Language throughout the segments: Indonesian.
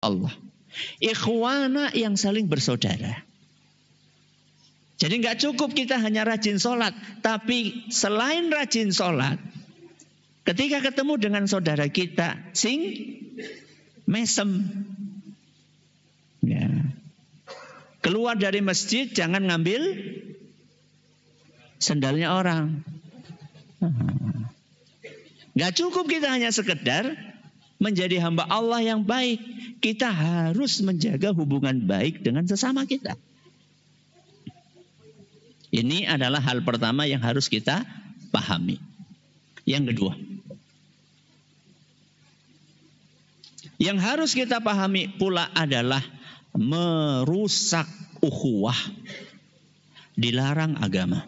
Allah. Ikhwana yang saling bersaudara. Jadi nggak cukup kita hanya rajin sholat, tapi selain rajin sholat, ketika ketemu dengan saudara kita, sing mesem, ya. Keluar dari masjid jangan ngambil sendalnya orang. Nggak cukup kita hanya sekedar menjadi hamba Allah yang baik, kita harus menjaga hubungan baik dengan sesama kita. Ini adalah hal pertama yang harus kita pahami. Yang kedua, yang harus kita pahami pula adalah merusak ukhuwah dilarang agama.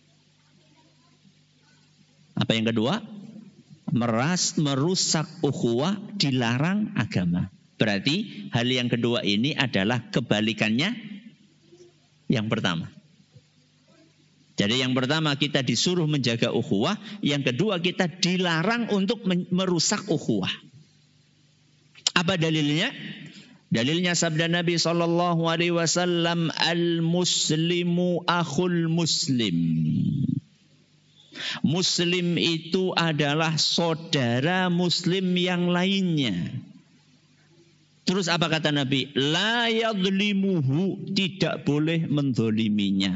Apa yang kedua? Merusak ukhuwah dilarang agama. Berarti hal yang kedua ini adalah kebalikannya yang pertama. Jadi yang pertama kita disuruh menjaga ukhuwah, yang kedua kita dilarang untuk merusak ukhuwah. Apa dalilnya? Dalilnya sabda Nabi SAW, al-muslimu akhul muslim. Muslim itu adalah saudara muslim yang lainnya. Terus apa kata Nabi? La yadlimuhu, tidak boleh mendoliminya.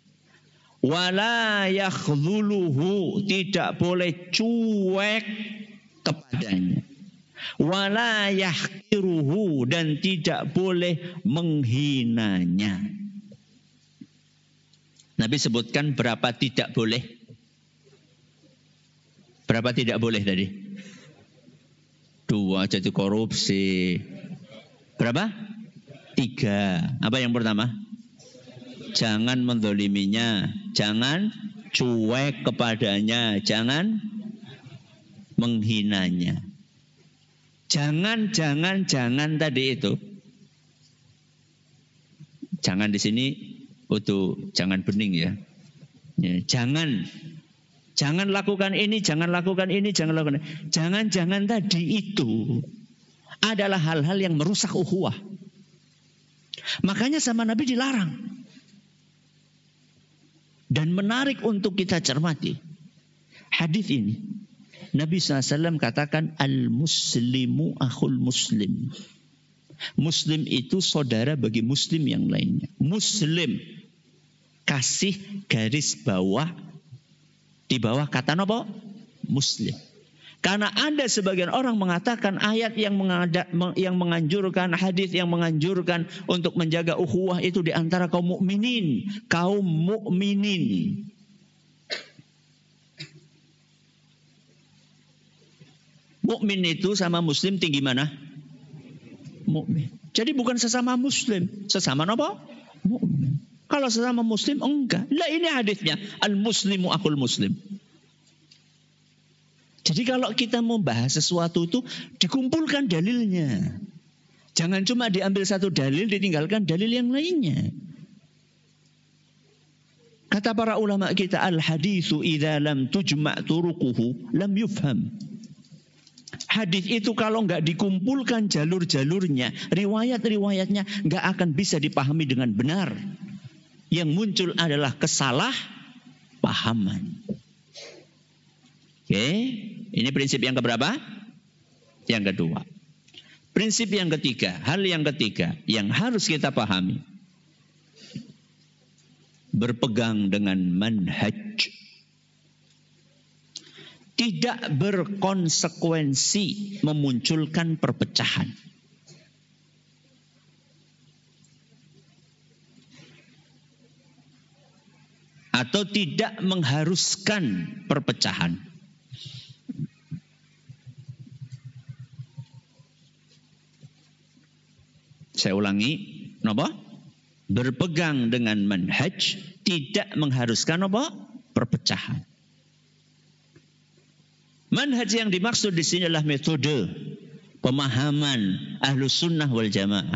Wala yakhdhuluhu, tidak boleh cuek kepadanya. Wala yahqiruhu, dan tidak boleh menghinanya. Nabi sebutkan berapa tidak boleh. Berapa tidak boleh tadi? 2, jadi korupsi. Berapa? 3. Apa yang pertama? Jangan mendoliminya, jangan cuek kepadanya, jangan menghinanya. Jangan tadi itu. Jangan di sini jangan bening ya. Jangan lakukan ini, jangan lakukan ini, jangan lakukan ini. Jangan tadi itu adalah hal-hal yang merusak ukhuwah. Makanya sama Nabi dilarang. Dan menarik untuk kita cermati hadis ini. Nabi SAW katakan al-muslimu akhul muslim. Muslim itu saudara bagi muslim yang lainnya. Muslim, kasih garis bawah, di bawah kata apa? Muslim. Karena ada sebagian orang mengatakan ayat yang menganjurkan, hadis yang menganjurkan untuk menjaga ukhuwah itu di antara kaum mukminin, kaum mukminin. Mukmin itu sama muslim tinggi mana? Mukmin. Jadi bukan sesama muslim, sesama apa? Mukmin. Kalau sesama muslim enggak. Lah ini hadisnya, al-muslimu akhul muslim. Jadi kalau kita mau bahas sesuatu itu dikumpulkan dalilnya. Jangan cuma diambil satu dalil ditinggalkan dalil yang lainnya. Kata para ulama kita, al-haditsu idza lam tujma' turuquhu lam yufham. Hadis itu kalau enggak dikumpulkan jalur-jalurnya, riwayat-riwayatnya enggak akan bisa dipahami dengan benar. Yang muncul adalah kesalahpahaman. Oke, ini prinsip yang keberapa? Yang kedua. Prinsip yang ketiga, hal yang ketiga yang harus kita pahami. Berpegang dengan manhaj. Tidak berkonsekuensi memunculkan perpecahan. Atau tidak mengharuskan perpecahan. Saya ulangi, apa? Berpegang dengan manhaj tidak mengharuskan apa? Perpecahan. Manhaj yang dimaksud di sini adalah metode pemahaman Ahlus Sunnah wal Jamaah.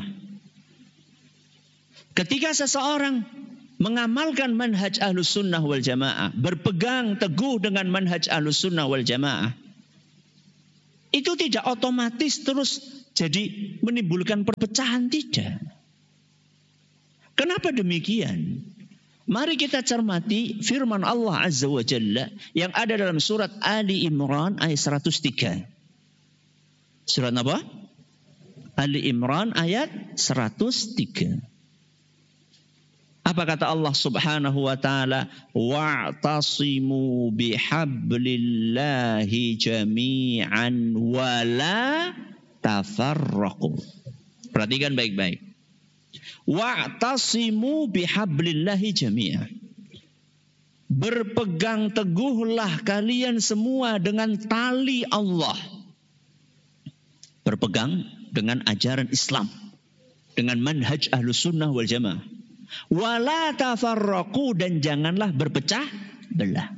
Ketika seseorang mengamalkan manhaj Ahlus Sunnah wal Jamaah, berpegang teguh dengan manhaj Ahlus Sunnah wal Jamaah, itu tidak otomatis terus jadi menimbulkan perpecahan, tidak. Kenapa demikian? Mari kita cermati firman Allah Azza wa Jalla yang ada dalam surat Ali Imran ayat 103. Surat apa? Ali Imran ayat 103. Apa kata Allah Subhanahu wa taala? Wa'tasimu bihablillahi jami'an wa la tafarraqu. Perhatikan baik-baik. Wa'tasimu bihablillahi jami'an. Berpegang teguhlah kalian semua dengan tali Allah. Berpegang dengan ajaran Islam, dengan manhaj Ahlus Sunnah wal Jamaah. Wala tafarraqu, dan janganlah berpecah belah.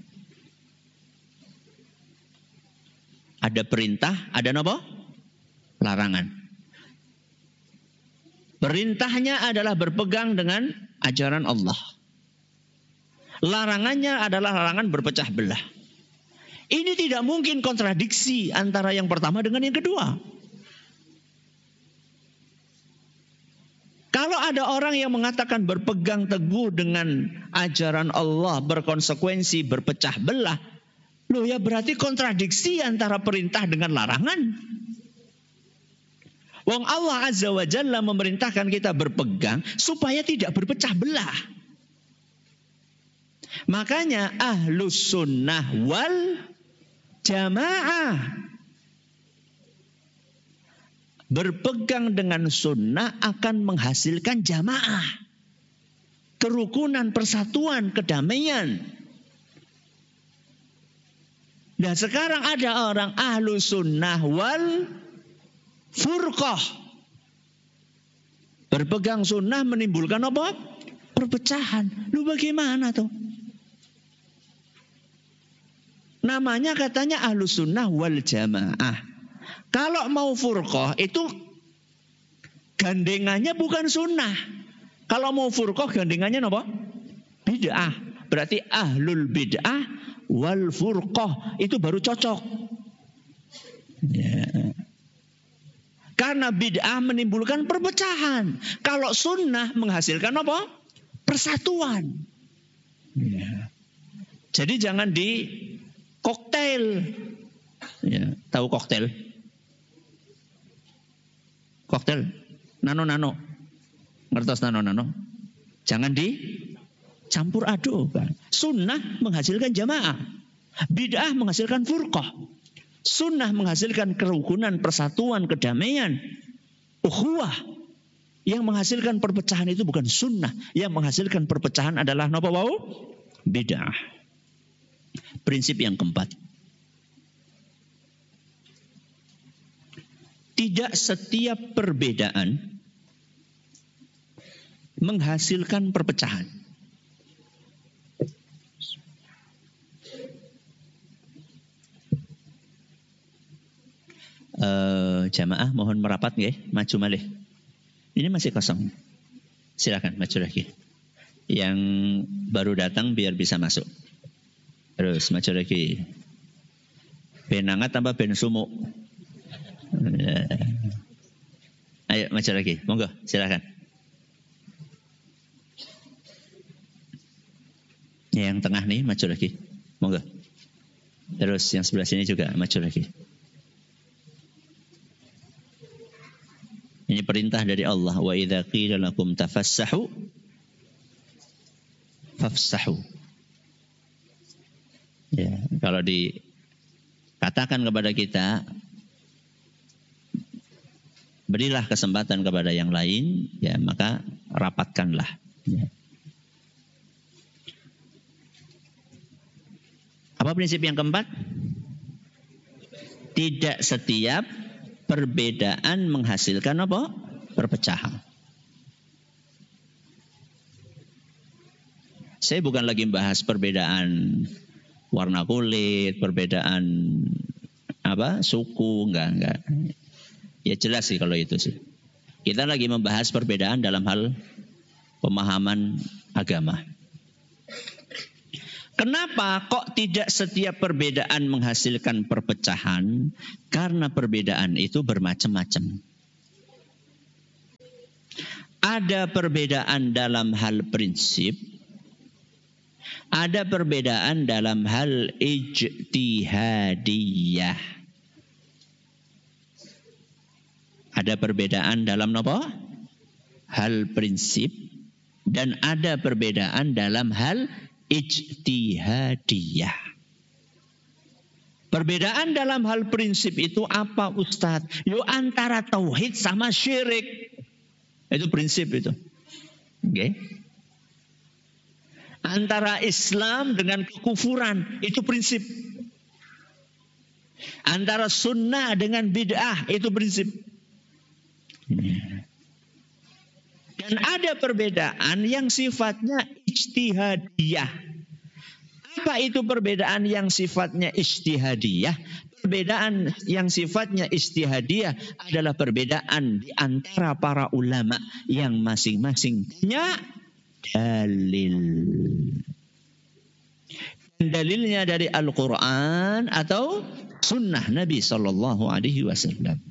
Ada perintah, ada apa? Larangan. Perintahnya adalah berpegang dengan ajaran Allah. Larangannya adalah larangan berpecah belah. Ini tidak mungkin kontradiksi antara yang pertama dengan yang kedua. Kalau ada orang yang mengatakan berpegang teguh dengan ajaran Allah berkonsekuensi berpecah belah, loh ya berarti kontradiksi antara perintah dengan larangan. Wong Allah Azza wa Jalla memerintahkan kita berpegang supaya tidak berpecah belah. Makanya Ahlus Sunnah wal Jamaah berpegang dengan sunnah akan menghasilkan jamaah, kerukunan, persatuan, kedamaian. Nah sekarang ada orang ahlu sunnah wal furqah. Berpegang sunnah menimbulkan apa? Perpecahan. Lu bagaimana tuh? Namanya katanya ahlu sunnah wal jamaah. Kalau mau furqah itu gandengannya bukan sunnah. Kalau mau furqah gandengannya apa? Bid'ah. Berarti ahlul bid'ah wal furqah itu baru cocok. Ya. Karena bid'ah menimbulkan perpecahan. Kalau sunnah menghasilkan apa? Persatuan. Ya. Jadi jangan di koktail. Ya. Tahu koktail? Koktail nano-nano. Ngertos nano-nano? Jangan dicampur aduk. Sunnah menghasilkan jamaah. Bid'ah menghasilkan furqah. Sunnah menghasilkan kerukunan, persatuan, kedamaian, ukhuwah. Yang menghasilkan perpecahan itu bukan sunnah. Yang menghasilkan perpecahan adalah apa wau? Bid'ah. Prinsip yang keempat. Tidak setiap perbedaan menghasilkan perpecahan. Jamaah mohon merapat nggih, maju malih. Ini masih kosong. Silakan maju lagi. Yang baru datang biar bisa masuk. Terus maju lagi. Ben hangat tambah ben sumuk. Ayo maju lagi, monggo silakan. Yang tengah nih maju lagi, monggo. Terus yang sebelah sini juga maju lagi. Ini perintah dari Allah. Wa idza qila lakum tafassahu fafsahu. Ya, kalau dikatakan kepada kita berilah kesempatan kepada yang lain, ya maka rapatkanlah. Ya. Apa prinsip yang keempat? Tidak setiap perbedaan menghasilkan apa? Perpecahan. Saya bukan lagi membahas perbedaan warna kulit, perbedaan apa? Suku, enggak. Ya jelas sih kalau itu sih. Kita lagi membahas perbedaan dalam hal pemahaman agama. Kenapa kok tidak setiap perbedaan menghasilkan perpecahan? Karena perbedaan itu bermacam-macam. ada perbedaan dalam hal prinsip, ada perbedaan dalam hal ijtihadiyah. Ada perbedaan dalam apa? Hal prinsip, dan ada perbedaan dalam hal ijtihadiyah. Perbedaan dalam hal prinsip itu apa, Ustadz? Yo, antara tauhid sama syirik. Itu prinsip itu. Oke. Antara Islam dengan kekufuran, itu prinsip. Antara sunnah dengan bid'ah, itu prinsip. Dan ada perbedaan yang sifatnya ijtihadiyah. Apa itu perbedaan yang sifatnya ijtihadiyah? Perbedaan yang sifatnya ijtihadiyah adalah perbedaan di antara para ulama yang masing-masing punya dalil. Dalilnya dari Al-Quran atau sunnah Nabi SAW.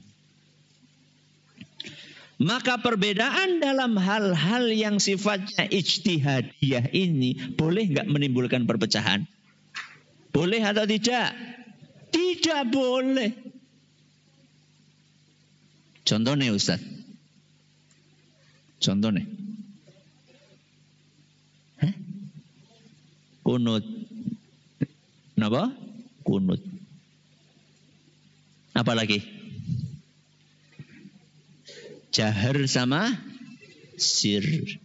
Maka perbedaan dalam hal-hal yang sifatnya ijtihadiyah ini boleh nggak menimbulkan perpecahan? Boleh atau tidak? Tidak boleh. Contohnya Ustaz. Contohnya. Kunut. Kenapa? Kunut. Apalagi? Jahar sama sir.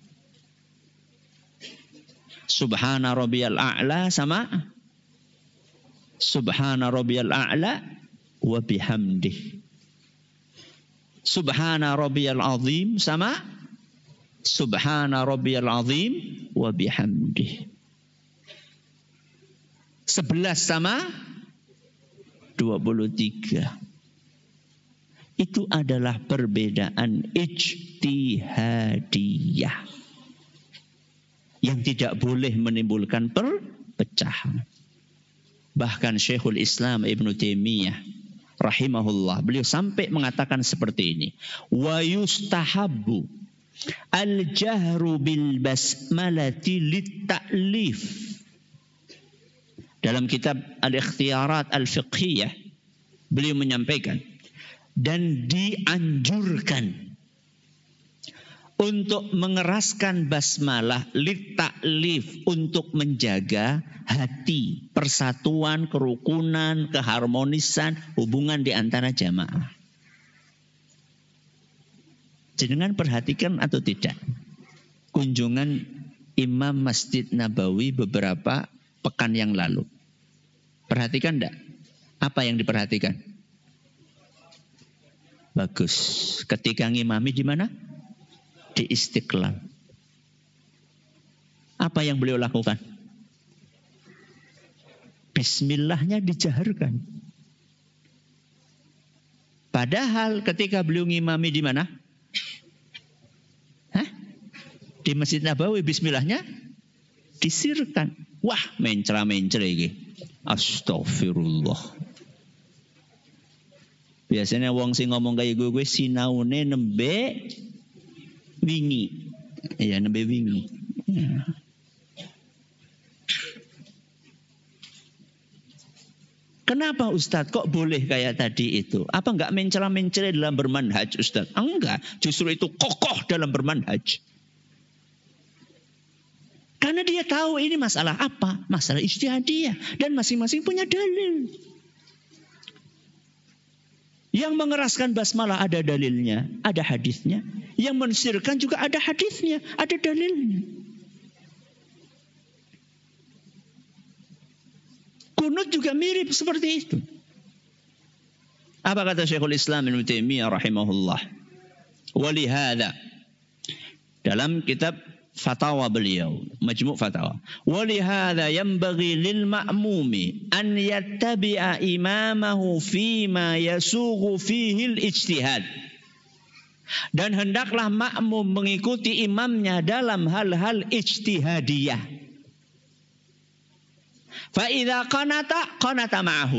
Subhana rabbiyal a'la sama Subhana rabbiyal a'la wa bihamdih. Subhana rabbiyal azim sama Subhana rabbiyal azim wa bihamdih. 11 sama 23. Itu adalah perbedaan ijtihadiyah yang tidak boleh menimbulkan perpecahan. Bahkan Syekhul Islam Ibn Taimiyah rahimahullah, beliau sampai mengatakan seperti ini. Wa yustahabbu al-jahru bil basmalati lit-ta'lif. Dalam kitab Al-Ikhtiyarat Al-Fiqhiyah beliau menyampaikan, dan dianjurkan untuk mengeraskan basmalah lit-ta'lif, untuk menjaga hati, persatuan, kerukunan, keharmonisan, hubungan di antara jamaah. Jenengan perhatikan atau tidak kunjungan Imam Masjid Nabawi beberapa pekan yang lalu? Perhatikan enggak? Apa yang diperhatikan? Bagus. Ketika ngimami di mana? Di Istiqlal. Apa yang beliau lakukan? Bismillahnya dijaharkan. Padahal ketika beliau ngimami di mana? Di Masjid Nabawi, bismillahnya disirkan. Wah, mencela-mencela iki. Astagfirullah. Biasanya wong sing ngomong kayak gue sinaune nembe wingi. Ya, nembe wingi. Ya. Kenapa Ustadz kok boleh kayak tadi itu? Apa enggak mencela-mencela dalam bermanhaj Ustadz? Enggak, justru itu kokoh dalam bermanhaj. Karena dia tahu ini masalah apa? Masalah ijtihadiyah. Dan masing-masing punya dalil. Yang mengeraskan basmalah ada dalilnya, ada hadisnya. Yang mensirkan juga ada hadisnya, ada dalilnya. Kunut juga mirip seperti itu. Apa kata Syekhul Islam Ibn Taimiyah rahimahullah? Walihada, dalam kitab Fatawa beliau, Majmu' Fatawa. Walihada yanbaghi lil ma'mumi an yattabi'a imamahu fima yasughu fihi al-ijtihad. Dan hendaklah makmum mengikuti imamnya dalam hal-hal ijtihadiyah. Fa idza qanata ma'ahu.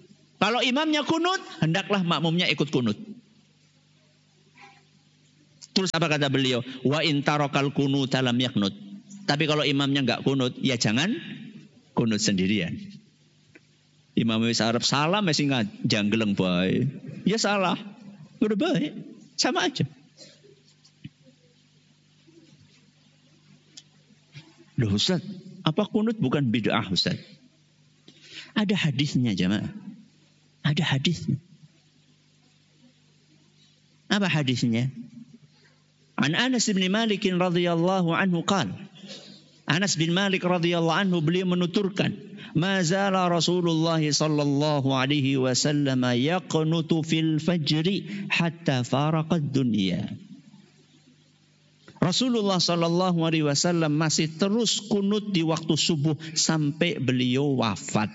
Kalau imamnya kunut, hendaklah makmumnya ikut kunut. Terus apa kata beliau? Wa in tarakal kunuta lam yaknut. Tapi kalau imamnya enggak kunut, ya jangan kunut sendirian. Imam wis arep salah masih janggeleng bae. Ya salah. Udah baik. Sama aja. Loh Ustaz, apa kunut bukan bid'ah Ustaz? Ada hadisnya jemaah. Ada hadisnya. Apa hadisnya? An Anas bin Malik radhiyallahu anhu qala. Anas bin Malik radhiyallahu anhu beliau menuturkan, "Ma zala Rasulullah sallallahu alaihi wasallam yaqnutu fil fajri hatta faraqad dunya." Rasulullah sallallahu alaihi wasallam masih terus kunut di waktu subuh sampai beliau wafat.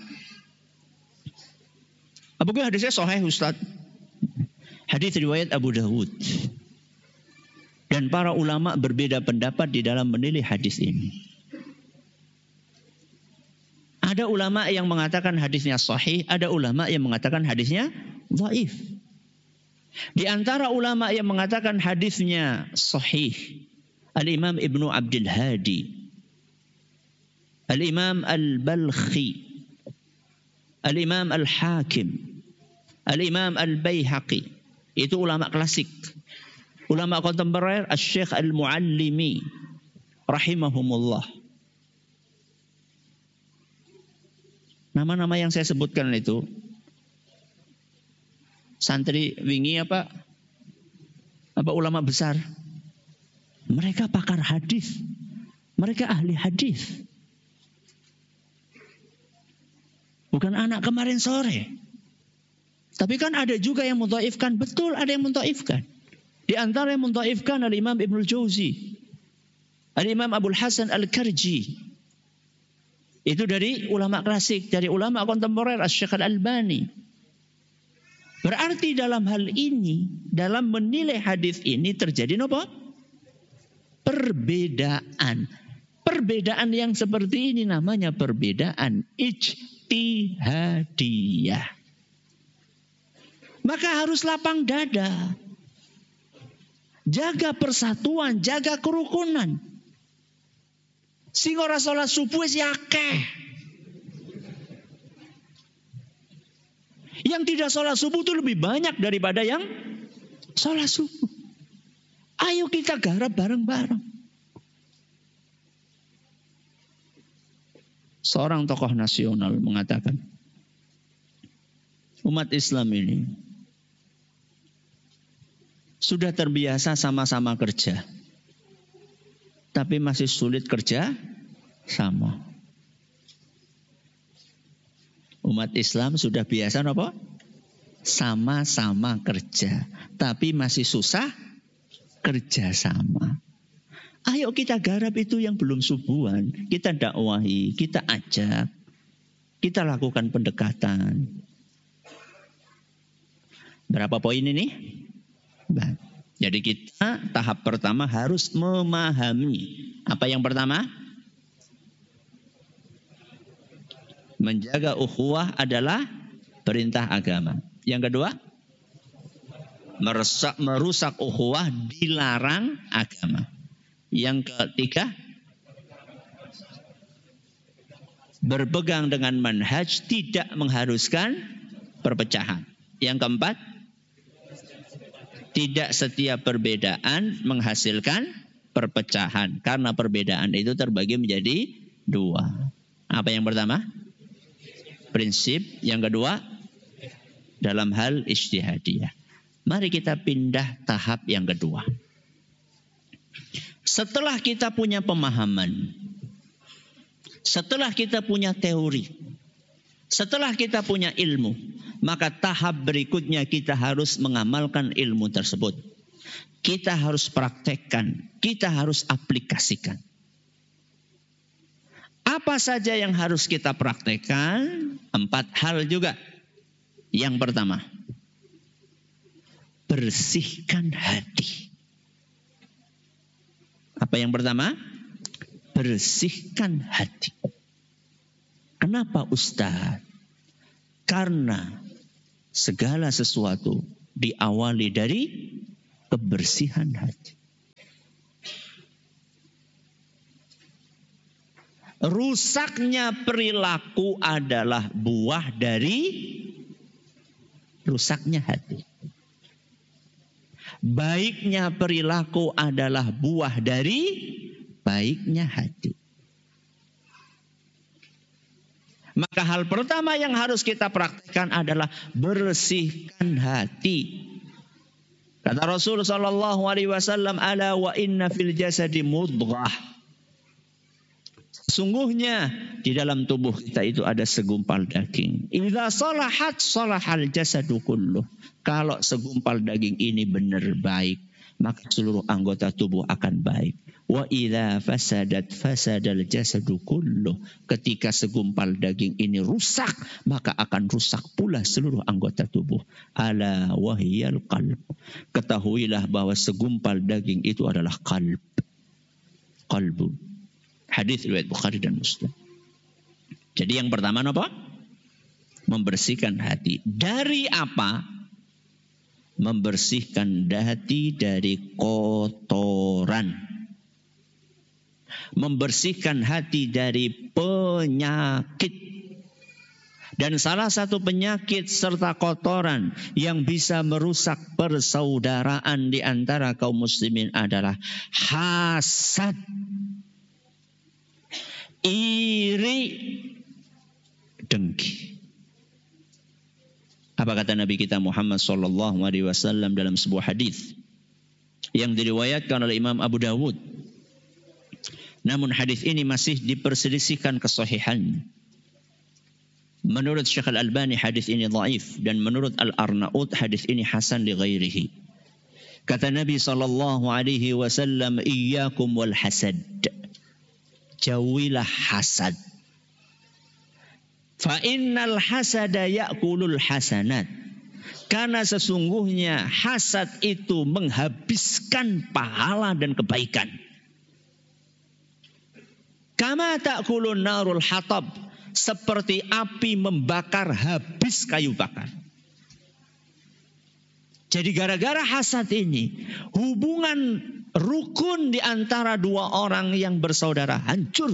Apakah hadisnya sahih Ustaz? Hadis riwayat Abu Dawud. Dan para ulama berbeda pendapat di dalam menilai hadis ini. Ada ulama yang mengatakan hadisnya sahih, ada ulama yang mengatakan hadisnya dhaif. Di antara ulama yang mengatakan hadisnya sahih, Al-Imam Ibnu Abdul Hadi, Al-Imam Al-Balkhi, Al-Imam Al-Hakim, Al-Imam Al-Baihaqi. Itu ulama klasik. Ulama kontemporer Asy-Syaikh Al-Muallimi rahimahumullah. Nama-nama yang saya sebutkan itu santri wingi apa ulama besar. Mereka pakar hadis. Mereka ahli hadis. Bukan anak kemarin sore. Tapi kan ada juga yang mendhaifkan, betul ada yang mendhaifkan. Di antara yang mendhaifkan Al-Imam Ibnul Jauzi, Al-Imam Abul Hasan Al-Karji. Itu dari ulama klasik, dari ulama kontemporer Asy-Syaikh Al-Albani. Berarti dalam hal ini, dalam menilai hadis ini terjadi apa? Perbedaan. Perbedaan yang seperti ini namanya perbedaan ijtihadiyah. Maka harus lapang dada. Jaga persatuan, jaga kerukunan. Sing ora salat subuh wis akeh. Yang tidak salat subuh itu lebih banyak daripada yang salat subuh. Ayo kita garap bareng-bareng. Seorang tokoh nasional mengatakan, umat Islam ini sudah terbiasa sama-sama kerja. Tapi masih sulit kerja sama. Umat Islam sudah biasa apa? Sama-sama kerja. Tapi masih susah kerja sama. Ayo kita garap itu yang belum subuhan. Kita dakwahi, kita ajak. Kita lakukan pendekatan. Berapa poin ini? Jadi kita tahap pertama harus memahami. Apa yang pertama? Menjaga ukhuwah adalah perintah agama. Yang kedua? Merusak ukhuwah dilarang agama. Yang ketiga? Berpegang dengan manhaj tidak mengharuskan perpecahan. Yang keempat? Tidak setiap perbedaan menghasilkan perpecahan. Karena perbedaan itu terbagi menjadi dua. Apa yang pertama? Prinsip. Yang kedua? Dalam hal ijtihadiyah. Mari kita pindah tahap yang kedua. Setelah kita punya pemahaman. Setelah kita punya teori. Setelah kita punya ilmu, maka tahap berikutnya kita harus mengamalkan ilmu tersebut. Kita harus praktekkan, kita harus aplikasikan. Apa saja yang harus kita praktekkan? 4 hal juga. Yang pertama, bersihkan hati. Apa yang pertama? Bersihkan hati. Kenapa Ustaz? Karena segala sesuatu diawali dari kebersihan hati. Rusaknya perilaku adalah buah dari rusaknya hati. Baiknya perilaku adalah buah dari baiknya hati. Maka hal pertama yang harus kita praktikkan adalah bersihkan hati. Kata Rasul sallallahu alaihi wasallam, "Ala wa inna fil jasadi mudghah." Sungguhnya di dalam tubuh kita itu ada segumpal daging. Idza salahat salahal jasadu kulluh. Kalau segumpal daging ini benar baik, maka seluruh anggota tubuh akan baik. Wa idza fasadat fasadal jasadu kulluh. Ketika segumpal daging ini rusak, maka akan rusak pula seluruh anggota tubuh. Ala wahyal qalb. Ketahuilah bahwa segumpal daging itu adalah qalb. Qalbu. Hadis riwayat Bukhari dan Muslim. Jadi yang pertama apa? Membersihkan hati. Dari apa? Membersihkan hati dari kotoran. Membersihkan hati dari penyakit. Dan salah satu penyakit serta kotoran yang bisa merusak persaudaraan di antara kaum muslimin adalah hasad, iri, dengki. Apa kata Nabi kita Muhammad sallallahu alaihi wasallam dalam sebuah hadis yang diriwayatkan oleh Imam Abu Dawud. Namun hadis ini masih diperselisihkan kesahihannya. Menurut Syekh Al-Albani hadis ini dhaif dan menurut Al-Arnaud hadis ini hasan li ghairihi. Kata Nabi sallallahu alaihi wasallam, "Iyyakum wal hasad." Jauhilah hasad. Fa innal hasada ya'kulul hasanat. Karena sesungguhnya hasad itu menghabiskan pahala dan kebaikan. Kama ta'kulun narul hatab. Seperti api membakar habis kayu bakar. Jadi gara-gara hasad ini, hubungan rukun di antara dua orang yang bersaudara hancur.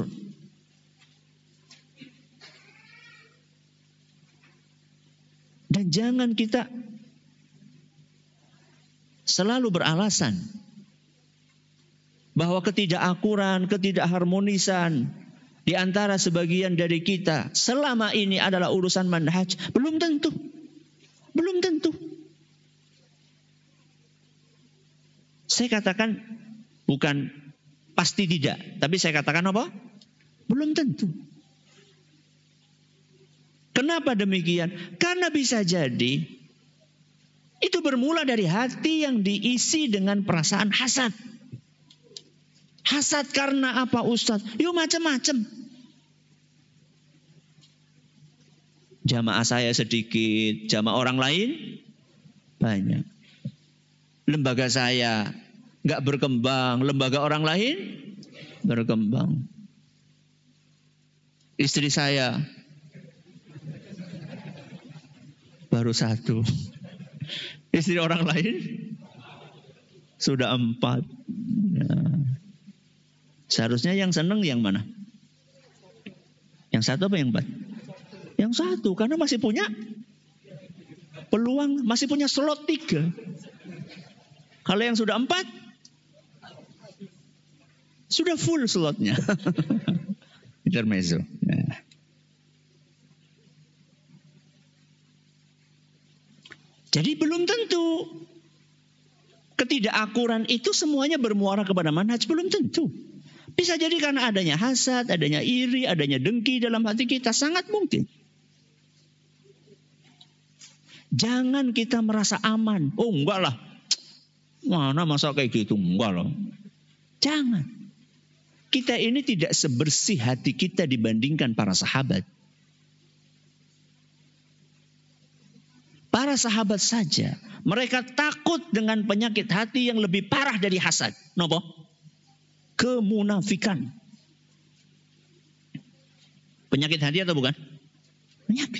Dan jangan kita selalu beralasan bahwa ketidakakuran, ketidakharmonisan di antara sebagian dari kita selama ini adalah urusan manhaj. Belum tentu. Belum tentu. Saya katakan bukan pasti tidak, tapi saya katakan apa? Belum tentu. Kenapa demikian? Karena bisa jadi itu bermula dari hati yang diisi dengan perasaan hasad. Hasad karena apa, Ustaz? Yuk macam-macam. Jamaah saya sedikit, jamaah orang lain banyak. Lembaga saya nggak berkembang, lembaga orang lain berkembang. Istri saya baru 1. Istri orang lain sudah 4. Ya. Seharusnya yang senang yang mana? Yang 1 apa yang 4? Yang 1, karena masih punya peluang, masih punya slot 3. Kalau yang sudah 4, sudah full slotnya. Intermezzo. Ya. Jadi belum tentu ketidakakuran itu semuanya bermuara kepada manhaj. Belum tentu. Bisa jadi karena adanya hasad, adanya iri, adanya dengki dalam hati kita. Sangat mungkin. Jangan kita merasa aman. Oh enggak lah. Mana masa kayak gitu? Enggak loh. Jangan. Kita ini tidak sebersih hati kita dibandingkan para sahabat. Para sahabat saja, mereka takut dengan penyakit hati yang lebih parah dari hasad. Napa? Kemunafikan. Penyakit hati atau bukan? Penyakit.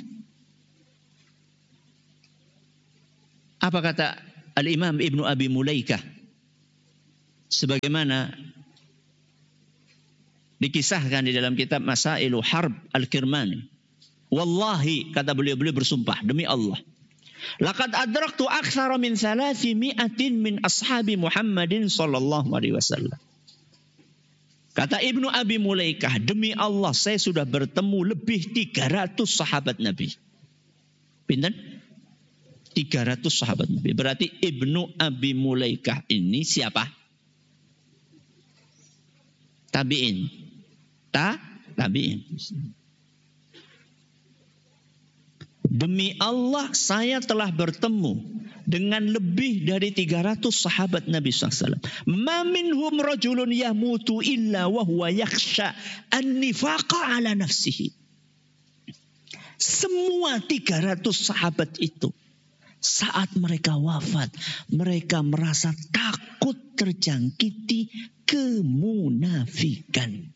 Apa kata Al-Imam Ibnu Abi Mulaikah? Sebagaimana Dikisahkan di dalam kitab Masailu Harb Al-Kirmani. Wallahi, kata beliau bersumpah demi Allah. Laqad adraktu aktsara min 300 min ashabi Muhammadin sallallahu alaihi wasallam. Kata Ibnu Abi Mulaikah, demi Allah saya sudah bertemu lebih 300 sahabat Nabi. Pinten? 300 sahabat Nabi. Berarti Ibnu Abi Mulaikah ini siapa? Tabi'in. Tabi'in. Demi Allah saya telah bertemu dengan lebih dari 300 sahabat Nabi SAW. Ma minhum rajulun yamutu illa wa huwa yakhsha an-nifaqa ala nafsihi. Semua 300 sahabat itu saat mereka wafat, mereka merasa takut terjangkiti kemunafikan.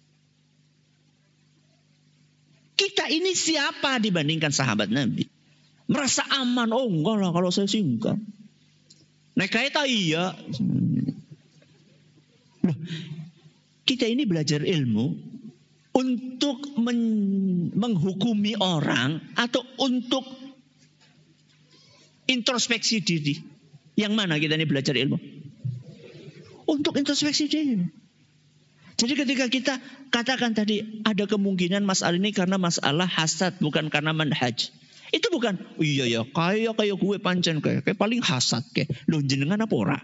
Kita ini siapa dibandingkan sahabat Nabi? Merasa aman, oh enggak lah kalau saya sih enggak. Naik kereta iya. Loh, kita ini belajar ilmu untuk menghukumi orang atau untuk introspeksi diri. Yang mana kita ini belajar ilmu? Untuk introspeksi diri. Jadi ketika kita katakan tadi ada kemungkinan masalah ini karena masalah hasad bukan karena manhaj. Itu bukan, iya ya kayak gue pancen kayak paling hasad kayak. Loh jenengan apa ora?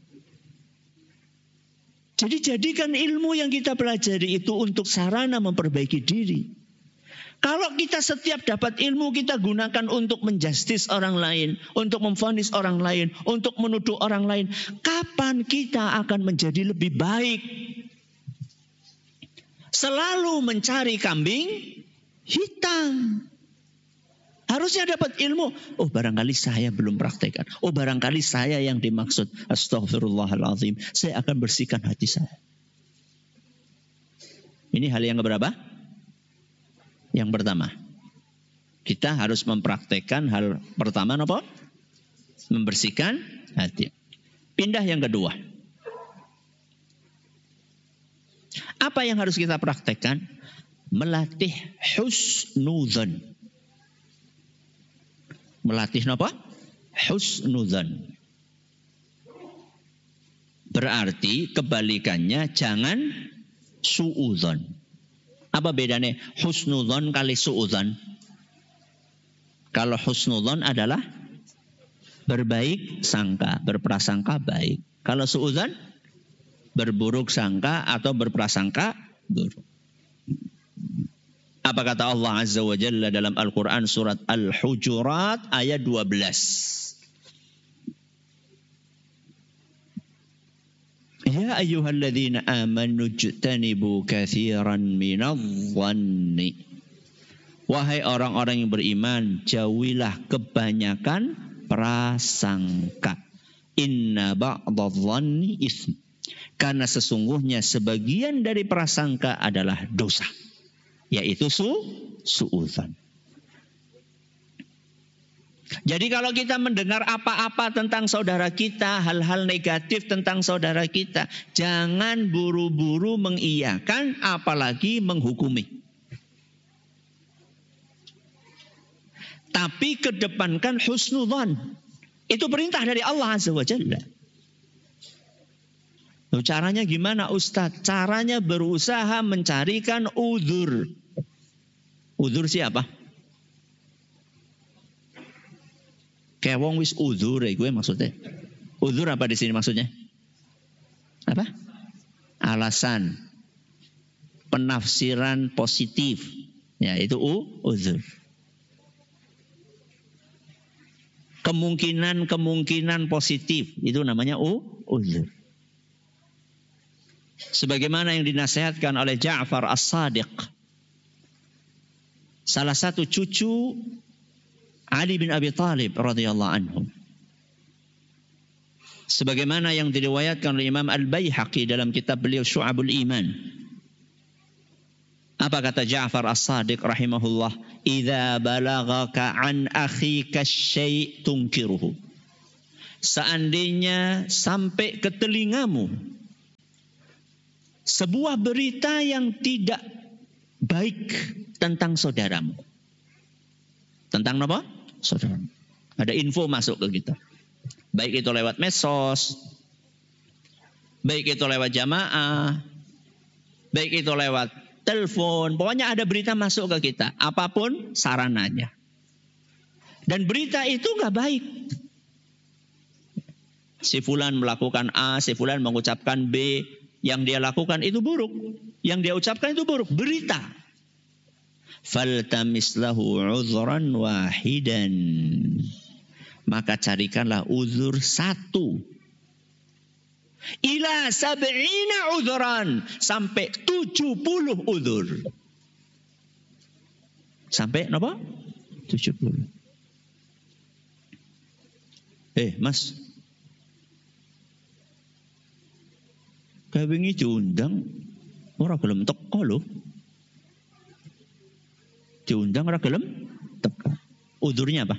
Jadi jadikan ilmu yang kita pelajari itu untuk sarana memperbaiki diri. Kalau kita setiap dapat ilmu kita gunakan untuk menjustis orang lain, untuk memvonis orang lain, untuk menuduh orang lain, kapan kita akan menjadi lebih baik? Selalu mencari kambing hitam. Harusnya dapat ilmu. Oh barangkali saya belum praktekkan. Oh barangkali saya yang dimaksud. Astaghfirullahaladzim. Saya akan bersihkan hati saya. Ini hal yang keberapa? Yang pertama. Kita harus mempraktekkan hal pertama apa? Membersihkan hati. Pindah yang kedua. Apa yang harus kita praktekkan? Melatih husnudzan. Melatih apa? Husnudzan. Berarti kebalikannya jangan suudzon. Apa bedanya husnudzon kali suudzon? Kalau husnudzon adalah berbaik sangka, berprasangka baik. Kalau suudzon berburuk sangka atau berprasangka buruk. Apa kata Allah Azza wa Jalla dalam Al-Quran surat Al-Hujurat ayat 12. Ya ayyuhalladzina amanu jtanibu katsiran minadh-dhanni. Wahai orang-orang yang beriman, jauhilah kebanyakan prasangka. Inna ba'dadh-dhanni itsm. Karena sesungguhnya sebagian dari prasangka adalah dosa. Yaitu suudzon. Jadi kalau kita mendengar apa-apa tentang saudara kita, hal-hal negatif tentang saudara kita, jangan buru-buru mengiyakan apalagi menghukumi. Tapi kedepankan husnudzon. Itu perintah dari Allah Azza wa Jalla. Caranya gimana Ustadz? Caranya berusaha mencarikan udzur. Udzur siapa? Kayak wong wis udzur gue maksudnya. Udzur apa di sini maksudnya? Apa? Alasan. Penafsiran positif. Ya itu udzur. Kemungkinan positif. Itu namanya udzur. Sebagaimana yang dinasihatkan oleh Ja'far As-Sadiq. Salah satu cucu Ali bin Abi Thalib radhiyallahu anhu. Sebagaimana yang diriwayatkan oleh Imam Al-Baihaqi dalam kitab beliau Syu'abul Iman. Apa kata Ja'far As-Sadiq rahimahullah? Idza balagaka an akhika syai' tunkiruhu. Seandainya sampai ke telingamu sebuah berita yang tidak baik tentang saudaramu. Tentang apa? Saudaramu. Ada info masuk ke kita. Baik itu lewat medsos, baik itu lewat jamaah, baik itu lewat telepon. Pokoknya ada berita masuk ke kita. Apapun sarananya. Dan berita itu gak baik. Si fulan melakukan A, si fulan mengucapkan B. Yang dia lakukan itu buruk. Yang dia ucapkan itu buruk. Berita. Faltamis lahu uzran wahidan. Maka carikanlah uzur satu. Ila sab'ina uzran. Sampai 70 uzur. Sampai apa? 70. Mas. Kayak wingi diundang ora gelem teko lho. Diundang ora gelem teko. Uzurnya apa?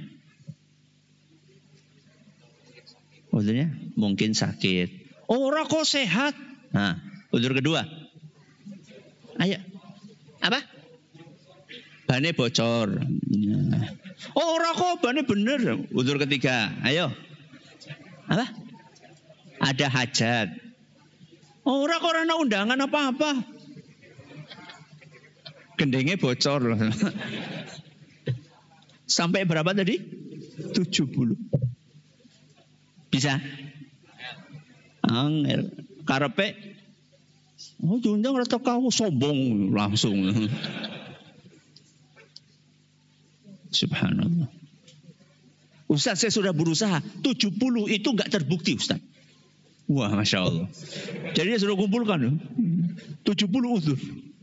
Uzurnya mungkin sakit. Ora kok sehat. Nah, uzur kedua. Ayo. Apa? Bane bocor. Ora kok bane bener. Uzur ketiga. Ayo. Apa? Ada hajat. Ora kok ana undangan apa-apa. Gendenge bocor loh. Sampai berapa tadi? 70. Bisa? Angel. Karepe diundang ora teko sombong langsung. Subhanallah. Ustaz, saya sudah berusaha. 70 itu enggak terbukti, Ustaz. Wah, Masya Allah. Jadi dia sudah kumpulkan 70 uzur.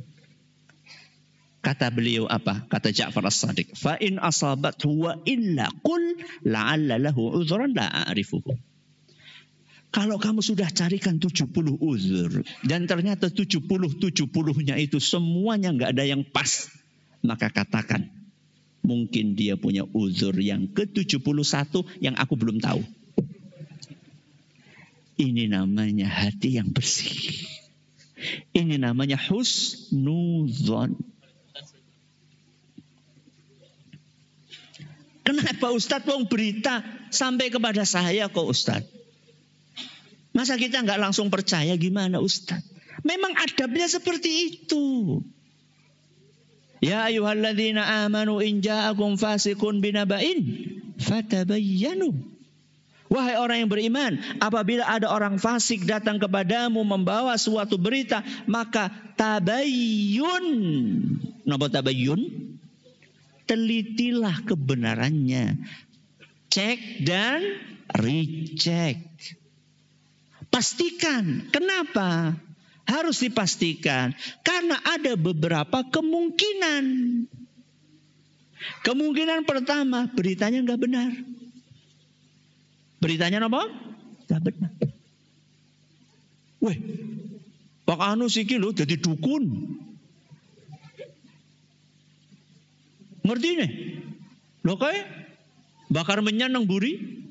Kata beliau apa? Kata Ja'far As-Sadiq. Fa in asabathu wa illa qul la'alla lahu uzran la a'rifuhu. Kalau kamu sudah carikan 70 uzur dan ternyata 70-70-nya itu semuanya enggak ada yang pas, maka katakan mungkin dia punya uzur yang ke-71 yang aku belum tahu. Ini namanya hati yang bersih. Ini namanya husnuzon. Kenapa Ustadz wong berita sampai kepada saya kok Ustadz? Masa kita nggak langsung percaya gimana Ustadz? Memang adabnya seperti itu. Ya ayyuhalladzina amanu in ja'akum fasiqun binaba'in fatabayyanu. Wahai orang yang beriman, apabila ada orang fasik datang kepadamu membawa suatu berita, maka tabayyun. Napa tabayyun? Telitilah kebenarannya. Cek dan recheck. Pastikan. Kenapa? Harus dipastikan. Karena ada beberapa kemungkinan. Kemungkinan pertama, beritanya nggak benar. Beritanya apa? Gak benar. Weh, Pak Anu siki lho jadi dukun. Ngerti nih? Loh kayak bakar menyan nang buri.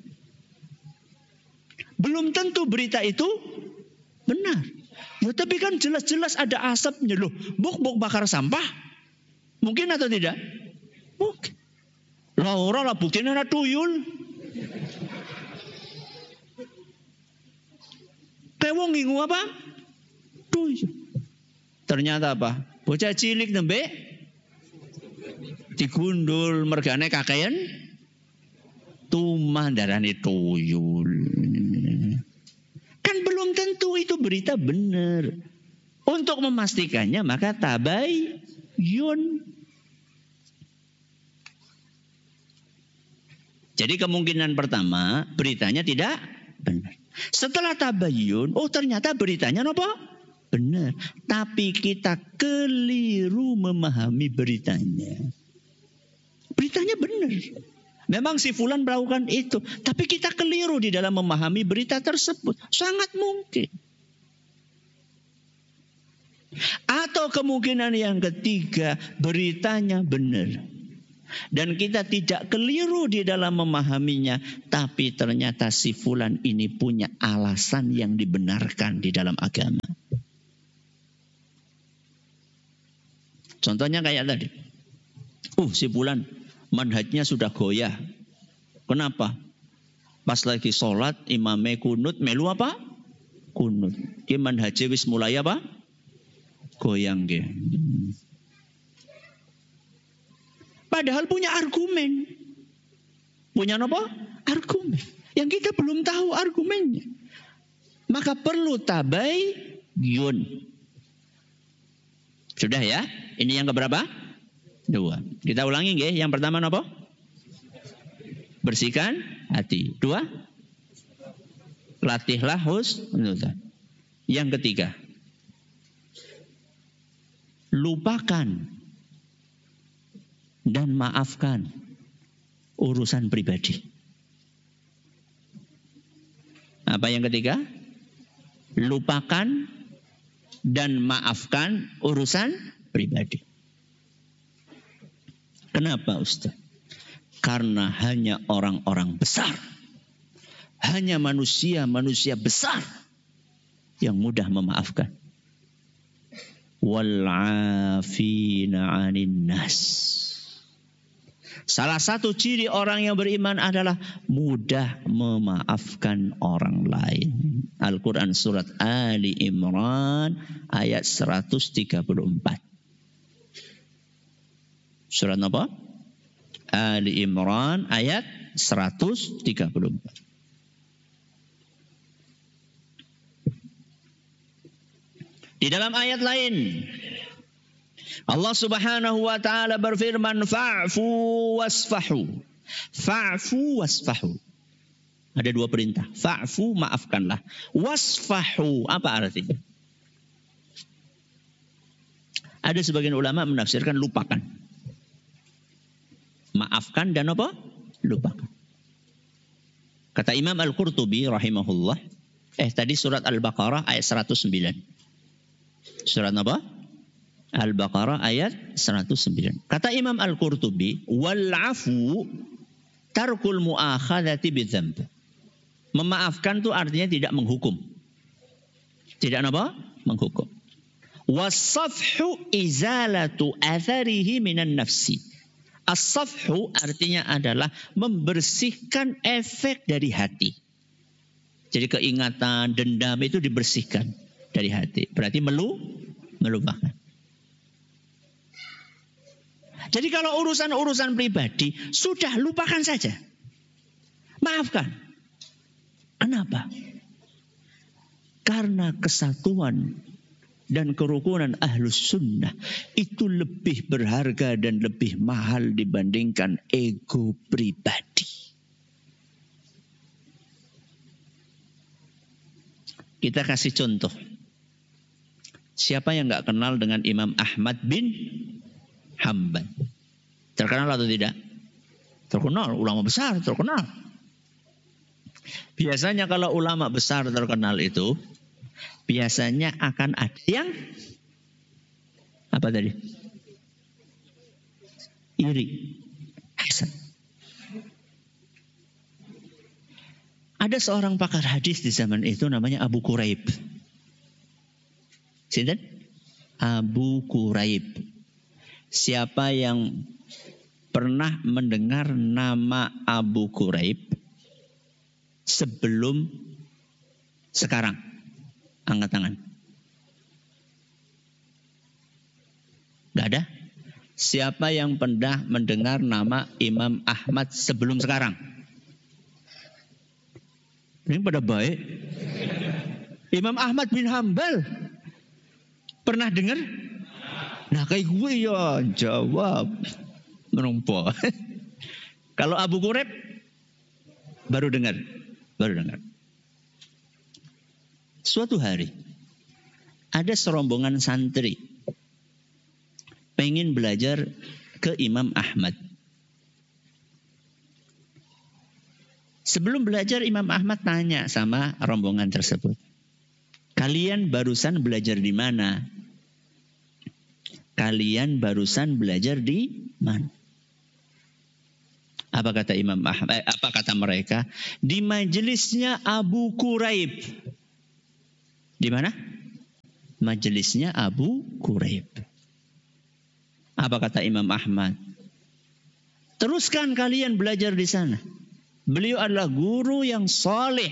Belum tentu berita itu benar. Ya, tapi kan jelas-jelas ada asapnya loh. Buk bakar sampah. Mungkin atau tidak? Mungkin. Lah ora lah buktinya ada tuyul. Pewong ngingu apa? Tuyul. Ternyata apa? Bocah cilik nembe digundul mergane kakean tumah darane tuyul. Kan belum tentu itu berita benar. Untuk memastikannya maka tabayyun. Jadi kemungkinan pertama beritanya tidak benar. Setelah tabayyun, oh ternyata beritanya apa? Benar. Tapi kita keliru memahami beritanya. Beritanya benar. Memang si fulan melakukan itu. Tapi kita keliru di dalam memahami berita tersebut. Sangat mungkin. Atau kemungkinan yang ketiga, beritanya benar. Dan kita tidak keliru di dalam memahaminya. Tapi ternyata si fulan ini punya alasan yang dibenarkan di dalam agama. Contohnya kayak tadi. Si fulan manhajnya sudah goyah. Kenapa? Pas lagi sholat imame kunut, melu apa? Kunut. Ki manhaje wis mulai apa? Goyang ke. Padahal punya argumen. Punya apa? Argumen. Yang kita belum tahu argumennya. Maka perlu tabayyun. Sudah ya? Ini yang keberapa? 2. Kita ulangi nggih. Yang pertama apa? Bersihkan hati. 2. Latihlah husnudzan. Yang ketiga. Lupakan dan maafkan urusan pribadi. Apa yang ketiga? Lupakan dan maafkan urusan pribadi. Kenapa Ustaz? Karena hanya orang-orang besar, hanya manusia besar yang mudah memaafkan. Wal-'afina 'anin nas. Salah satu ciri orang yang beriman adalah mudah memaafkan orang lain. Al-Quran surat Ali Imran ayat 134. Surat apa? Ali Imran ayat 134. Di dalam ayat lain Allah Subhanahu wa taala berfirman fa'fu wasfahu. Fa'fu wasfahu. Ada 2 perintah. Fa'fu, maafkanlah. Wasfahu, apa artinya? Ada sebagian ulama menafsirkan lupakan. Maafkan dan apa? Lupakan. Kata Imam Al-Qurtubi rahimahullah. Tadi surat Al-Baqarah ayat 109. Surat apa? Al-Baqarah ayat 109. Kata Imam Al-Qurtubi, wal-'afu tarkul mu'akhadhati bidzamb. Memaafkan itu artinya tidak menghukum. Tidak apa? Menghukum. Was-safhu izalatu atharihi minan nafsi. As-safhu artinya adalah membersihkan efek dari hati. Jadi keingatan, dendam itu dibersihkan dari hati. Berarti melupakan. Jadi kalau urusan-urusan pribadi, sudah lupakan saja. Maafkan. Kenapa? Karena kesatuan dan kerukunan ahlus sunnah itu lebih berharga dan lebih mahal dibandingkan ego pribadi. Kita kasih contoh. Siapa yang nggak kenal dengan Imam Ahmad bin Hanbal? Terkenal atau tidak? Terkenal, ulama besar terkenal. Biasanya kalau ulama besar terkenal itu, biasanya akan ada yang apa tadi? Iri, hasad. Ada seorang pakar hadis di zaman itu namanya Abu Quraib. Sinten? Abu Quraib. Siapa yang pernah mendengar nama Abu Quraib sebelum sekarang? Angkat tangan. Gak ada? Siapa yang pernah mendengar nama Imam Ahmad sebelum sekarang? Ini pada baik. Imam Ahmad bin Hanbal. Pernah dengar? Nah kayak gue ya jawab. Menumpuk. Kalau Abu Quraib baru dengar. Suatu hari ada serombongan santri pengen belajar ke Imam Ahmad. Sebelum belajar Imam Ahmad tanya sama rombongan tersebut. Kalian barusan belajar di mana? Kalian barusan belajar di mana? Apa kata Imam Ahmad? Apa kata mereka? Di majelisnya Abu Quraib. Di mana? Majelisnya Abu Quraib. Apa kata Imam Ahmad? Teruskan kalian belajar di sana. Beliau adalah guru yang soleh.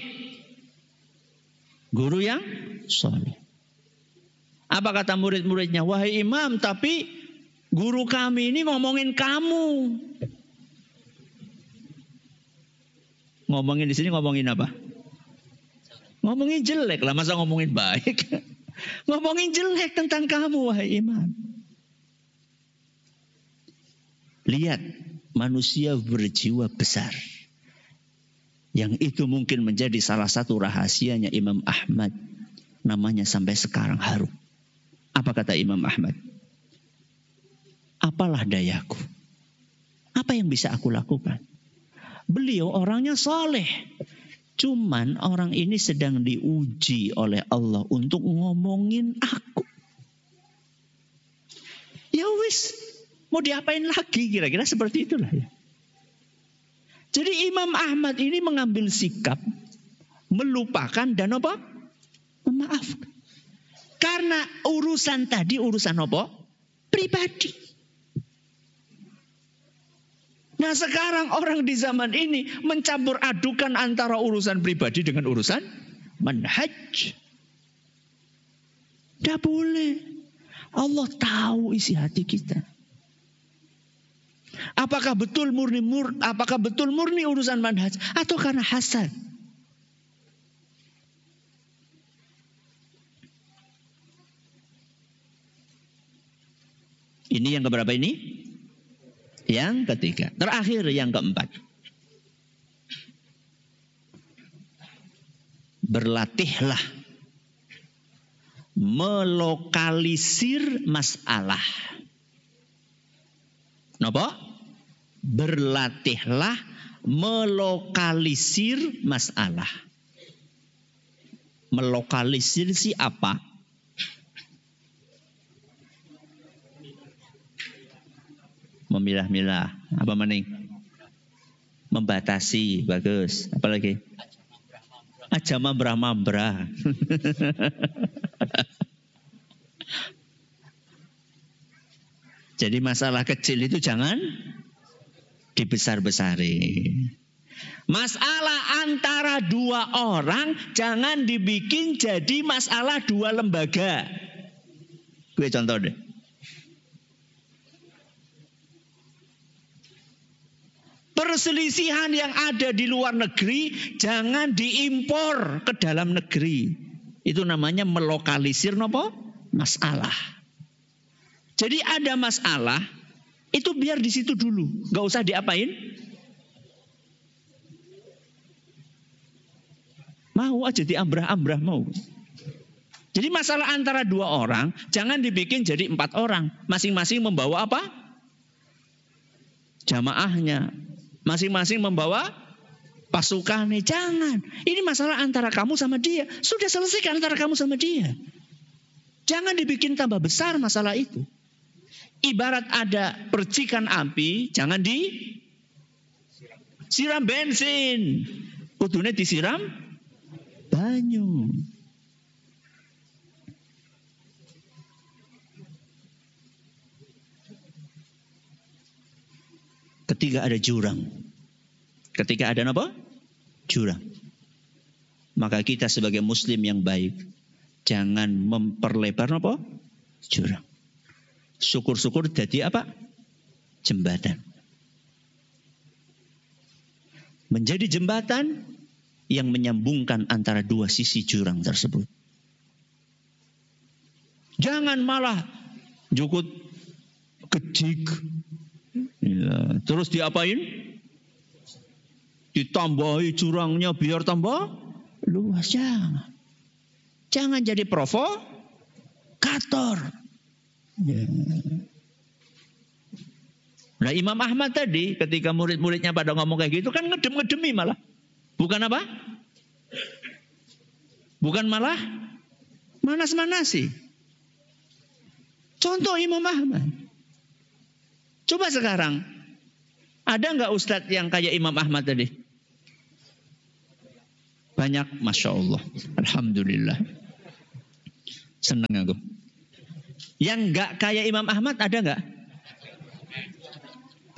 Guru yang soleh. Apa kata murid-muridnya? Wahai imam, tapi guru kami ini ngomongin kamu. Ngomongin di sini ngomongin apa? Ngomongin jelek lah, masa ngomongin baik? Ngomongin jelek tentang kamu, wahai imam. Lihat, manusia berjiwa besar. Yang itu mungkin menjadi salah satu rahasianya Imam Ahmad. Namanya sampai sekarang harum. Apa kata Imam Ahmad? Apalah dayaku? Apa yang bisa aku lakukan? Beliau orangnya soleh. Cuman orang ini sedang diuji oleh Allah untuk ngomongin aku. Ya wis, mau diapain lagi? Kira-kira seperti itulah ya. Jadi Imam Ahmad ini mengambil sikap melupakan dan apa? Memaafkan. Karena urusan tadi urusan apa? Pribadi. Nah sekarang orang di zaman ini mencampur adukan antara urusan pribadi dengan urusan manhaj. Tidak boleh. Allah tahu isi hati kita. Apakah betul murni urusan manhaj atau karena hasad? Ini yang keberapa ini? Yang ketiga. Terakhir yang keempat. Berlatihlah melokalisir masalah. Napa? Berlatihlah melokalisir masalah. Melokalisir si apa? Memilah-milah. Apa maning? Membatasi. Bagus. Apa lagi? Aja mambrah-mambrah. Jadi masalah kecil itu jangan dibesar-besari. Masalah antara dua orang jangan dibikin jadi masalah dua lembaga. Gue contoh deh. Perselisihan yang ada di luar negeri jangan diimpor ke dalam negeri. Itu namanya melokalisir nopo? Masalah. Jadi ada masalah, itu biar di situ dulu, nggak usah diapain. Mau aja diambrah-ambrah mau. Jadi masalah antara dua orang jangan dibikin jadi 4 orang, masing-masing membawa apa? Jamaahnya, masing-masing membawa pasukannya. Jangan. Ini masalah antara kamu sama dia. Sudah selesaikan antara kamu sama dia. Jangan dibikin tambah besar masalah itu. Ibarat ada percikan api, jangan disiram bensin. Kudune disiram banyu. Ketika ada jurang. Ketika ada apa? Jurang. Maka kita sebagai muslim yang baik, jangan memperlebar apa? Jurang. Syukur-syukur jadi apa? Jembatan. Menjadi jembatan yang menyambungkan antara dua sisi jurang tersebut. Jangan malah jukut kejik. Ya, terus diapain? Ditambahi jurangnya biar tambah luas. Jangan jadi provokator. Ya. Nah Imam Ahmad tadi ketika murid-muridnya pada ngomong kayak gitu kan ngedem-ngedemi malah. Bukan apa? Bukan malah manas-manasi. Contoh Imam Ahmad. Coba sekarang. Ada nggak ustadz yang kayak Imam Ahmad tadi? Banyak, Masya Allah. Alhamdulillah. Senang aku. Yang nggak kayak Imam Ahmad ada nggak?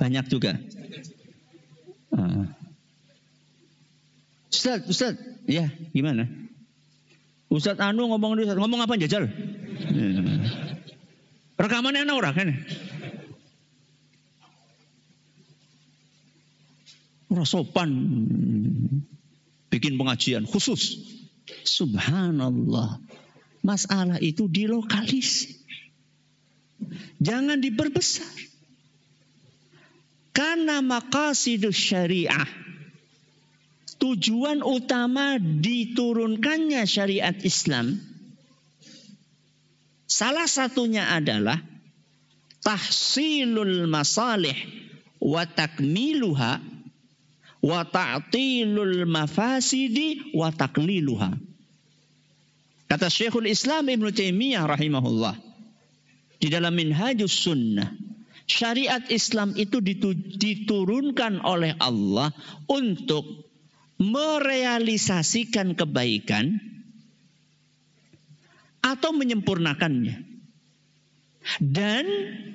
Banyak juga. Ustaz, ya gimana? Ustaz anu ngomong apa jajal? Rekamannya enak orang kan? Orang sopan bikin pengajian khusus. Subhanallah. Masalah itu dilokalisir. Jangan diperbesar. Karena maqasidus syariah, tujuan utama diturunkannya syariat Islam, salah satunya adalah tahsilul masalih wa takmiluha wa ta'tilul mafasidi wa taqliluha. Kata Syekhul Islam Ibn Taimiyah rahimahullah di dalam Minhajus Sunnah, syariat Islam itu diturunkan oleh Allah untuk merealisasikan kebaikan atau menyempurnakannya dan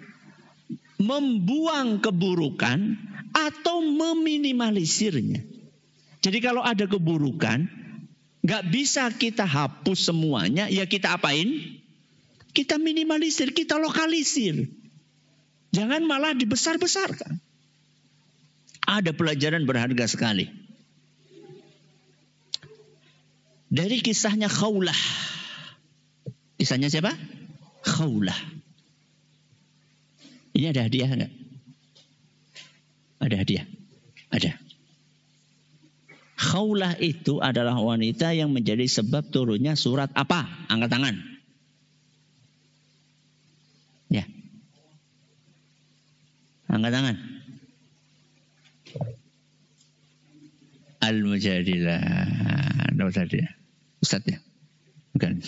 membuang keburukan atau meminimalisirnya. Jadi kalau ada keburukan, gak bisa kita hapus semuanya, ya kita apain? Kita minimalisir, kita lokalisir. Jangan malah dibesar-besarkan. Ada pelajaran berharga sekali. Dari kisahnya Khawlah. Kisahnya siapa? Khawlah. Ini ada hadiah enggak? Ada hadiah? Ada. Khawlah itu adalah wanita yang menjadi sebab turunnya surat apa? Angkat tangan. Ya. Angkat tangan. Al-Mujadilah. Nama tadi ya. Ustaz ya? Bukan.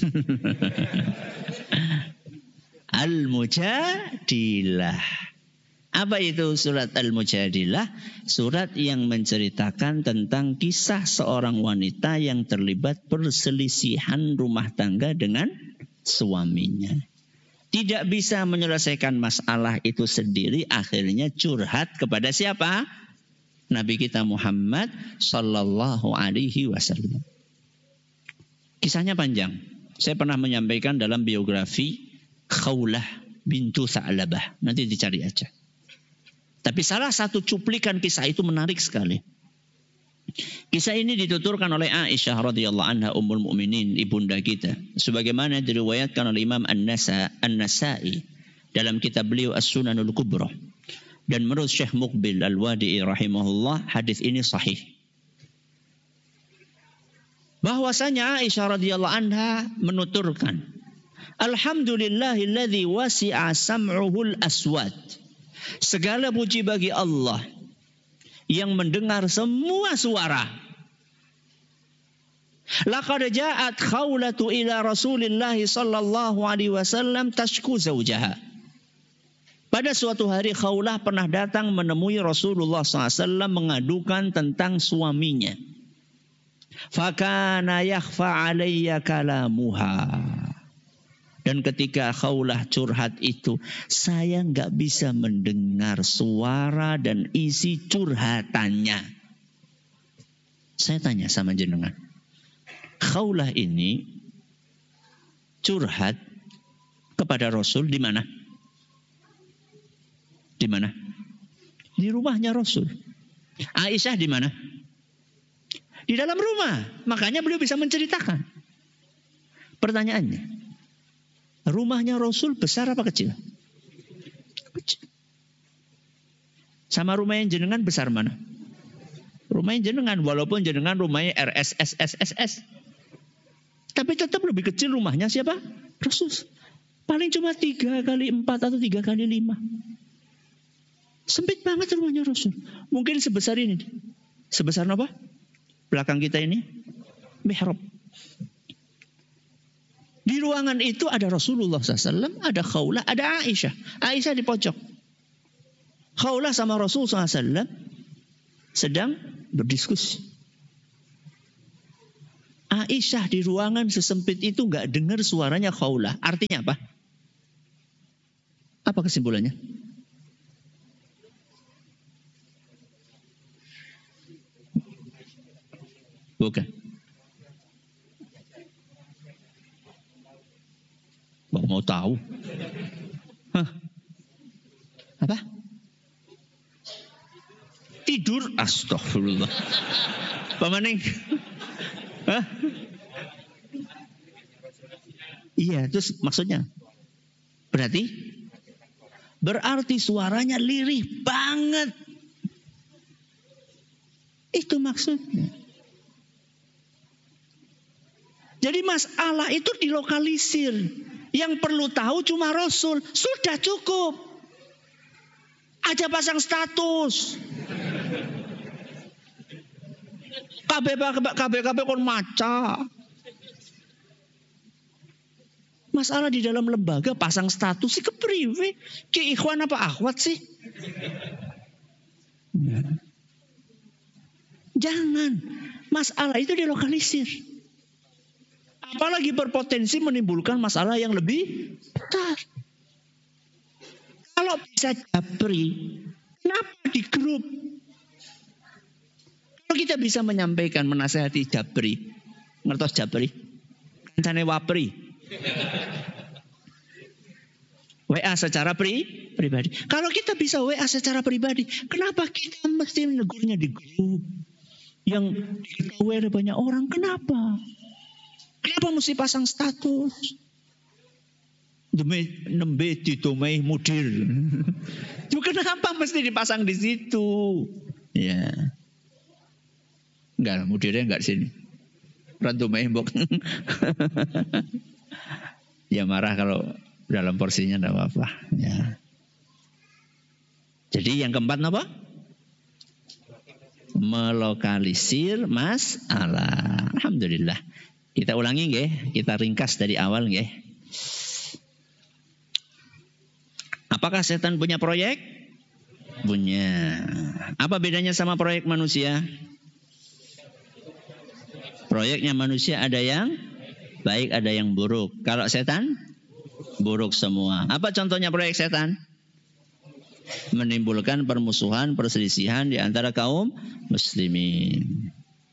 Al-Mujadilah. Apa itu surat Al-Mujadilah? Surat yang menceritakan tentang kisah seorang wanita yang terlibat perselisihan rumah tangga dengan suaminya. Tidak bisa menyelesaikan masalah itu sendiri, akhirnya curhat kepada siapa? Nabi kita Muhammad sallallahu alaihi wasallam. Kisahnya panjang. Saya pernah menyampaikan dalam biografi Khawlah bintu Tha'labah. Nanti dicari aja. Tapi salah satu cuplikan kisah itu menarik sekali. Kisah ini dituturkan oleh Aisyah radhiyallahu anha ummul mukminin, ibunda kita, sebagaimana diriwayatkan oleh Imam An-Nasa'i dalam kitab beliau As-Sunanul Kubra. Dan menurut Syekh Muqbil Al-Wadi'i rahimahullah, hadis ini sahih. Bahwasanya Aisyah radhiyallahu anha menuturkan, Alhamdulillahilladzi wasi'a sam'uhul aswad. Segala puji bagi Allah yang mendengar semua suara. Laqad ja'at Khawlatu ila Rasulillah sallallahu alaihi wasallam tashku zawjaha. Pada suatu hari Khawlah pernah datang menemui Rasulullah SAW mengadukan tentang suaminya. Fakana yakhfa alayya kalamuha. Dan ketika Khawlah curhat itu, saya nggak bisa mendengar suara dan isi curhatannya. Saya tanya sama jenengan, Khawlah ini curhat kepada Rasul di mana? Di mana? Di rumahnya Rasul. Aisyah di mana? Di dalam rumah. Makanya beliau bisa menceritakan. Pertanyaannya, rumahnya Rasul besar apa kecil? Kecil. Sama rumahnya jenengan besar mana? Rumahnya jenengan, walaupun jenengan rumahnya RSSSSS. Tapi tetap lebih kecil rumahnya siapa? Rasul. Paling cuma 3 kali 4 atau 3 kali 5. Sempit banget rumahnya Rasul. Mungkin sebesar ini. Sebesar apa? Belakang kita ini. Mihrab. Di ruangan itu ada Rasulullah SAW, ada Khawlah, ada Aisyah. Aisyah di pojok. Khawlah sama Rasulullah SAW sedang berdiskusi. Aisyah di ruangan sesempit itu gak dengar suaranya Khawlah. Artinya apa? Apa kesimpulannya? Bukan. Mau tahu? Hah? Apa? Tidur? Astagfirullah. Pak Maning? Hah? Iya, terus maksudnya? Berarti suaranya lirih banget. Itu maksudnya. Jadi masalah itu dilokalisir. Yang perlu tahu cuma Rasul. Sudah cukup. Aja pasang status. KB kon maca. Masalah di dalam lembaga pasang status sih kepriwe? Ki ikhwan apa akhwat sih? Jangan. Masalah itu dilokalisir. Apalagi berpotensi menimbulkan masalah yang lebih besar. Kalau bisa Japri, kenapa di grup? Kalau kita bisa menyampaikan, menasihati Japri, ngertos Japri, kancane Wapri. WA secara pribadi. Kalau kita bisa WA secara pribadi, kenapa kita mesti menegurnya di grup yang diketahui oleh banyak orang? Kenapa mesti pasang status? Demi nembe ditomai mudir. Kenapa mesti dipasang di situ? Ya, enggak, mudirnya enggak sini. Rantumai mbok. Ya marah kalau dalam porsinya enggak apa-apa. Ya. Jadi yang keempat apa? Melokalisir masalah. Alhamdulillah. Kita ulangi nggih, kita ringkas dari awal nggih. Apakah setan punya proyek? Punya. Apa bedanya sama proyek manusia? Proyeknya manusia ada yang baik, ada yang buruk. Kalau setan, buruk semua. Apa contohnya proyek setan? Menimbulkan permusuhan, perselisihan di antara kaum muslimin.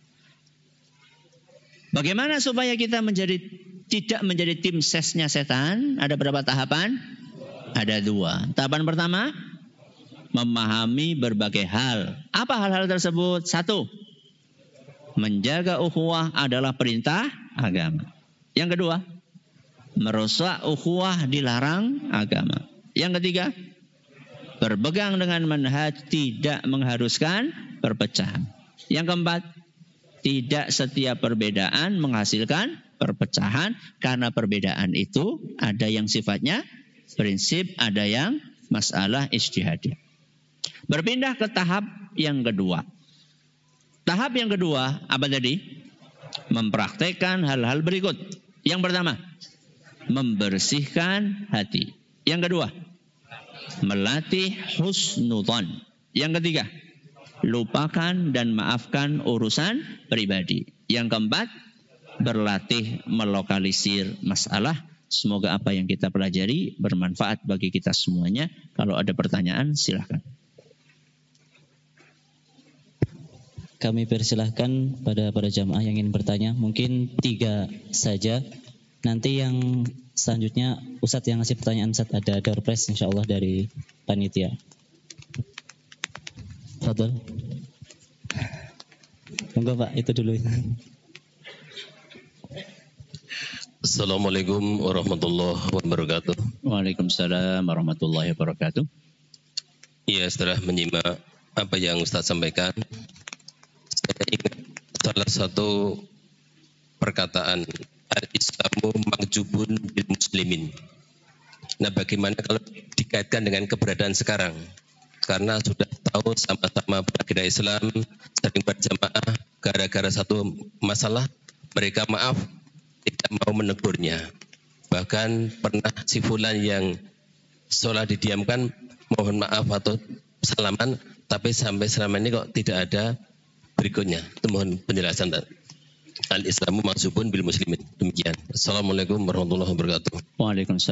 Bagaimana supaya kita tidak menjadi tim sesnya setan? Ada berapa tahapan? Ada 2. Tahapan pertama, memahami berbagai hal. Apa hal-hal tersebut? 1, menjaga ukhuwah adalah perintah agama. Yang kedua, merusak ukhuwah dilarang agama. Yang ketiga, berpegang dengan manhaj tidak mengharuskan perpecahan. Yang keempat, tidak setiap perbedaan menghasilkan perpecahan, karena perbedaan itu ada yang sifatnya prinsip, ada yang masalah ijtihadiyah. Berpindah ke tahap yang kedua. Tahap yang kedua apa tadi? Mempraktekkan hal-hal berikut. Yang pertama, membersihkan hati. Yang kedua, melatih husnudzon. Yang ketiga, lupakan dan maafkan urusan pribadi. Yang keempat, berlatih melokalisir masalah. Semoga apa yang kita pelajari bermanfaat bagi kita semuanya. Kalau ada pertanyaan, silahkan. Kami persilahkan pada jamaah yang ingin bertanya. Mungkin 3 saja. Nanti yang selanjutnya Ustadz yang ngasih pertanyaan, Ustadz ada door prize insyaallah dari panitia. Fadhol. Monggo Pak, itu dulu. Assalamualaikum warahmatullahi wabarakatuh. Waalaikumsalam warahmatullahi wabarakatuh. Ya, setelah menyimak apa yang Ustaz sampaikan, saya ingat salah satu perkataan, al-Islamu magjubun bil muslimin. Nah, bagaimana kalau dikaitkan dengan keberadaan sekarang? Karena sudah tahu sama-sama berakidah Islam, sering berjamaah, gara-gara satu masalah, mereka maaf, tidak mau menegurnya. Bahkan pernah si fulan yang sholat didiamkan, mohon maaf atau salaman, tapi sampai selama ini kok tidak ada berikutnya. Itu mohon penjelasan. Al-Islamu maksubun bil muslimin. Demikian. Assalamualaikum warahmatullahi wabarakatuh. Waalaikumsalam.